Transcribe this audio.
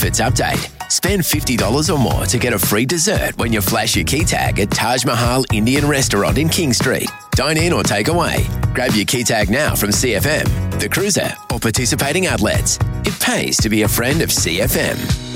outfits update. Spend $50 or more to get a free dessert when you flash your key tag at Taj Mahal Indian Restaurant in King Street. Dine in or take away. Grab your key tag now from CFM, The Cruiser, or participating outlets. It pays to be a friend of CFM.